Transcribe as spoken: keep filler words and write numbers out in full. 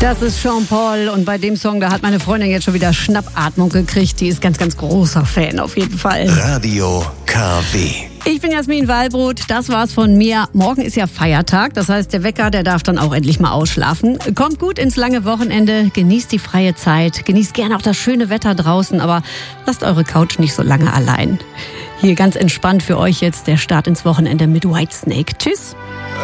Das ist Sean Paul und bei dem Song, da hat meine Freundin jetzt schon wieder Schnappatmung gekriegt. Die ist ganz, ganz großer Fan auf jeden Fall. Radio K W. Ich bin Jasmin Wallbrot, das war's von mir. Morgen ist ja Feiertag, das heißt, der Wecker, der darf dann auch endlich mal ausschlafen. Kommt gut ins lange Wochenende, genießt die freie Zeit, genießt gerne auch das schöne Wetter draußen, aber lasst eure Couch nicht so lange allein. Hier ganz entspannt für euch jetzt der Start ins Wochenende mit Whitesnake. Tschüss.